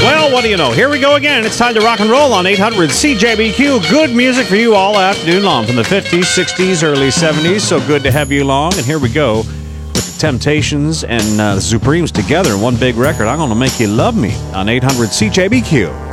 Well, what do you know? Here we go again. It's time to rock and roll on 800 CJBQ. Good music for you all afternoon long from the 50s, 60s, early 70s. So good to have you along. And here we go with the Temptations and the Supremes together in one big record. I'm going to make you love me on 800 CJBQ.